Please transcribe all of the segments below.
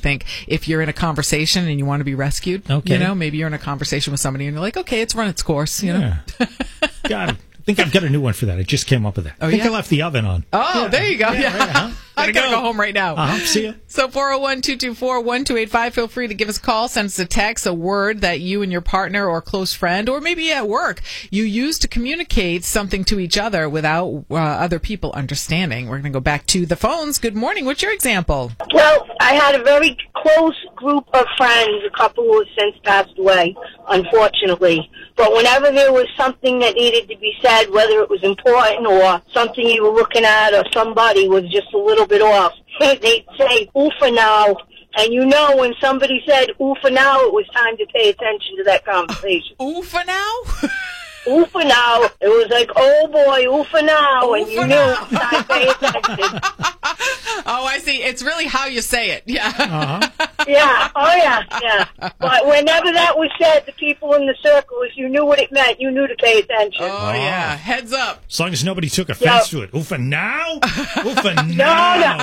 think if you're in a conversation and you want to be rescued, maybe you're in a conversation with somebody and you're like, okay, it's run its course, Got it. I think I've got a new one for that. I just came up with it. I think I left the oven on. Oh, there you go. Yeah. I got to go home right now. See ya. So 401-224-1285. Feel free to give us a call, send us a text, a word that you and your partner or close friend, or maybe at work, you use to communicate something to each other without other people understanding. We're going to go back to the phones. Good morning. What's your example? Well, I had a very close group of friends, a couple who have since passed away, unfortunately. But whenever there was something that needed to be said, whether it was important or something you were looking at or somebody was just a little bit off, they'd say, oofa now. And when somebody said oofa now, it was time to pay attention to that conversation. Oofa now? Oofa now. It was like, oh boy, oofa now. And you knew it was time to pay attention. Oh, I see. It's really how you say it. Yeah. Yeah. Oh, yeah. But whenever that was said, the people in the circle, if you knew what it meant, you knew to pay attention. Oh, yeah. Heads up. As long as nobody took offense to it. Oofa now? Oofa now?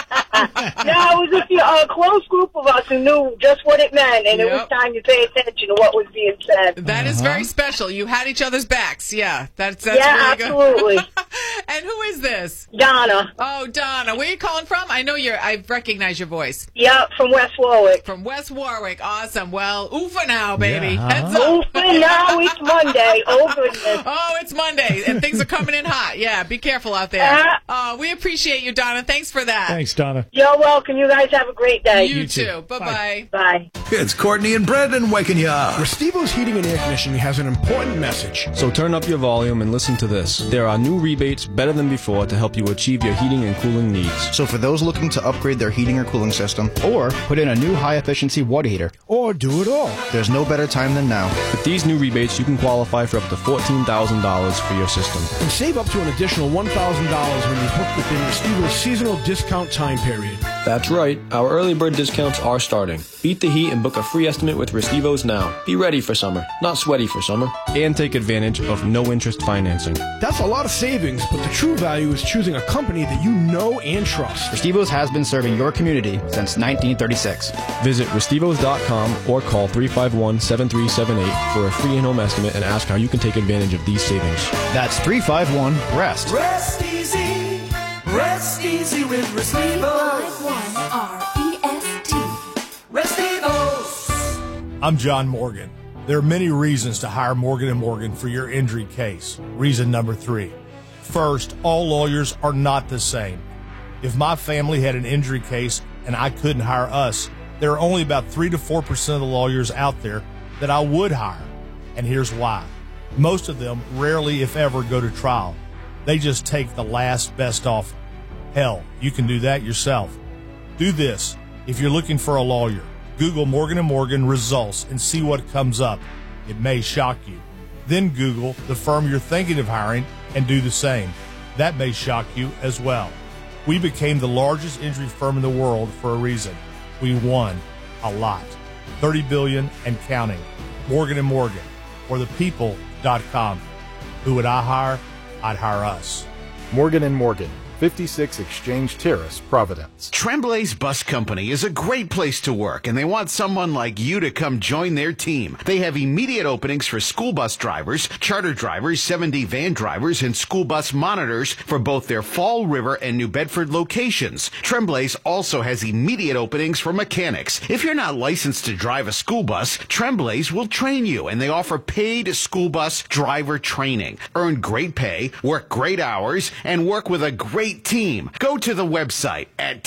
No, it was a close group of us who knew just what it meant, and it was time to pay attention to what was being said. That is very special. You had each other's backs. Yeah. That's yeah, really good. Absolutely. And who is this? Donna. Oh, Donna. Where are you calling from? I know I recognize your voice. Yeah, from West Warwick. From West Warwick. Awesome. Well, oofa now, baby. Yeah, Heads up. Oofa now, it's Monday. Oh, goodness. Oh, it's Monday, and things are coming in hot. Yeah, be careful out there. We appreciate you, Donna. Thanks for that. Thanks, Donna. You're welcome. You guys have a great day. You too. Bye-bye. Bye. It's Courtney and Brendan waking you up. Restivo's Heating and Air Conditioning has an important message. So turn up your volume and listen to this. There are new rebates better than before to help you achieve your heating and cooling needs. So for those looking to upgrade their heating or cooling system, or put in a new high-efficiency water heater, or do it all, there's no better time than now. With these new rebates, you can qualify for up to $14,000 for your system. And save up to an additional $1,000 when you book within Restivo's seasonal discount time period. That's right. Our early bird discounts are starting. Beat the heat and book a free estimate with Restivo's now. Be ready for summer, not sweaty for summer. And take advantage of no-interest financing. That's a lot of savings, but the true value is choosing a company that you know and trust. Restivo's has been serving your community since 1936. Visit Restivos.com or call 351-7378 for a free in-home estimate and ask how you can take advantage of these savings. That's 351-REST. Rest easy. Rest easy with Restivos. 351-REST. Restivos. I'm John Morgan. There are many reasons to hire Morgan & Morgan for your injury case. Reason number 3. First, all lawyers are not the same. If my family had an injury case and I couldn't hire us, there are only about 3 to 4% of the lawyers out there that I would hire. And here's why. Most of them rarely, if ever, go to trial. They just take the last best offer. Hell, you can do that yourself. Do this. If you're looking for a lawyer, Google Morgan & Morgan results and see what comes up. It may shock you. Then Google the firm you're thinking of hiring and do the same. That may shock you as well. We became the largest injury firm in the world for a reason. We won a lot. $30 billion and counting. Morgan & Morgan, or thepeople.com. Who would I hire? I'd hire us. Morgan & Morgan, 56 Exchange Terrace, Providence. Tremblay's Bus Company is a great place to work, and they want someone like you to come join their team. They have immediate openings for school bus drivers, charter drivers, 7D van drivers, and school bus monitors for both their Fall River and New Bedford locations. Tremblay's also has immediate openings for mechanics. If you're not licensed to drive a school bus, Tremblay's will train you, and they offer paid school bus driver training. Earn great pay, work great hours, and work with a great team. Go to the website at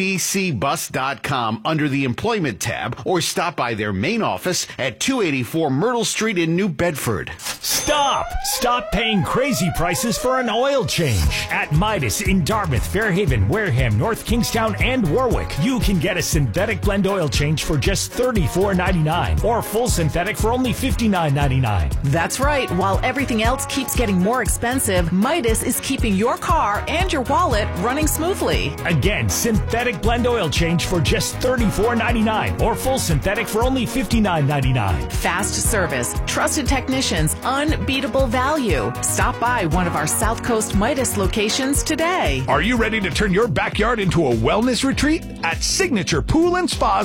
tbcbus.com under the Employment tab, or stop by their main office at 284 Myrtle Street in New Bedford. Stop! Stop paying crazy prices for an oil change. At Midas in Dartmouth, Fairhaven, Wareham, North Kingstown, and Warwick, you can get a synthetic blend oil change for just $34.99 or full synthetic for only $59.99. That's right. While everything else keeps getting more expensive, Midas is keeping your car and your wallet running smoothly. Again, synthetic blend oil change for just $34.99 or full synthetic for only $59.99. Fast service, trusted technicians, unbeatable value. Stop by one of our South Coast Midas locations today. Are you ready to turn your backyard into a wellness retreat? At Signature Pool and Spas